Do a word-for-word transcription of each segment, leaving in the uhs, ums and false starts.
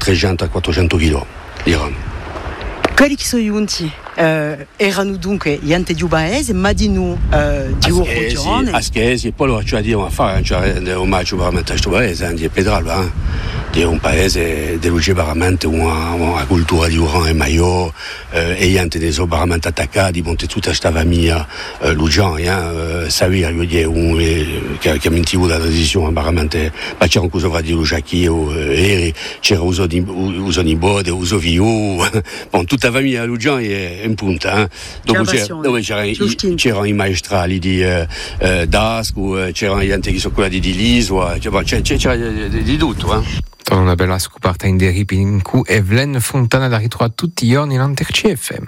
trecento a quattrocento kg di rame. Quelli che sono giunti eh, erano dunque gli ante di Ubaese, ma di noi eh, di Urgione. Aschesi, e poi lo faccio dire a fare, cioè omaggio veramente a questo paese, di Pedralba, eh? Di un paese deluce veramente una, una cultura di Uran e Maio, eh, e gli ante ne sono veramente attaccati, monte tutta questa famiglia eh, Lugian, eh, Savia, io dire, un, eh, che, che ha mentivo la tradizione, veramente, ma c'era un coso fra di Lugiacchi, eh, c'era uso di, uso di bode, uso viu, bon, tutta la famiglia Lugian è in punta, eh. Dopo c'era, dove c'erano i, c'erano i maestrali di eh, eh, Dasco, eh, c'erano gli ante che sono quelli di Lisua, c'era, c'era, c'era di, di tutto, eh. Una bella scoperta in deripi in cui Evelyn Fontana da ritrovare tutti i giorni in Anterci F M.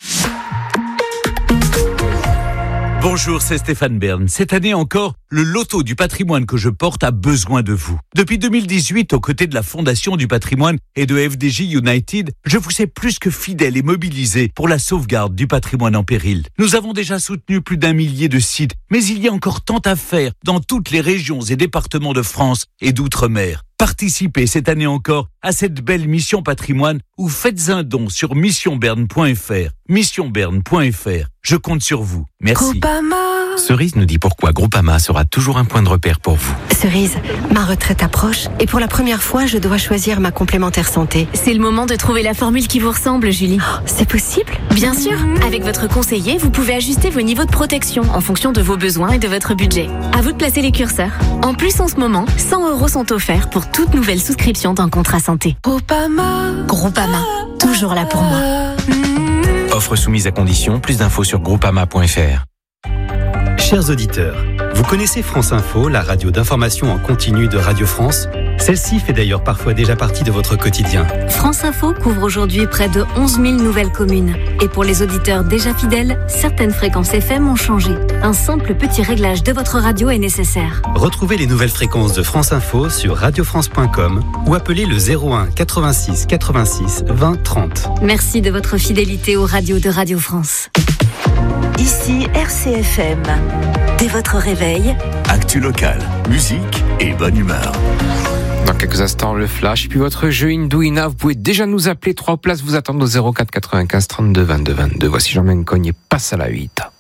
Bonjour, c'est Stéphane Bern. Cette année encore, le loto du patrimoine que je porte a besoin de vous. Depuis deux mille dix-huit, aux côtés de la Fondation du patrimoine et de F D J United, je vous sais plus que fidèle et mobilisé pour la sauvegarde du patrimoine en péril. Nous avons déjà soutenu plus d'un millier de sites, mais il y a encore tant à faire dans toutes les régions et départements de France et d'outre-mer. Participez cette année encore à cette belle mission patrimoine ou faites un don sur mission berne point f r. mission berne point f r. Je compte sur vous. Merci. Groupama. Cerise nous dit pourquoi Groupama sera toujours un point de repère pour vous. Cerise, ma retraite approche et pour la première fois, je dois choisir ma complémentaire santé. C'est le moment de trouver la formule qui vous ressemble, Julie. Oh, c'est possible ? Bien sûr. Avec votre conseiller, vous pouvez ajuster vos niveaux de protection en fonction de vos besoins et de votre budget. À vous de placer les curseurs. En plus, en ce moment, cent euros sont offerts pour toute nouvelle souscription d'un contrat santé. Groupama. Groupama, toujours là pour moi. Offre soumise à condition, plus d'infos sur groupama point f r. Chers auditeurs, vous connaissez France Info, la radio d'information en continu de Radio France ? Celle-ci fait d'ailleurs parfois déjà partie de votre quotidien. France Info couvre aujourd'hui près de onze mille nouvelles communes. Et pour les auditeurs déjà fidèles, certaines fréquences F M ont changé. Un simple petit réglage de votre radio est nécessaire. Retrouvez les nouvelles fréquences de France Info sur radio france point com ou appelez le zéro un quatre-vingt-six quatre-vingt-six vingt trente. Merci de votre fidélité aux radios de Radio France. Ici R C F M. Dès votre réveil, actu local, musique et bonne humeur. Dans quelques instants, le flash. Et puis votre jeu Indouina, vous pouvez déjà nous appeler. Trois places vous attendent au zéro quatre quatre-vingt-quinze trente-deux vingt-deux vingt-deux. Voici Jean-Marie Cognier, passe à la huit.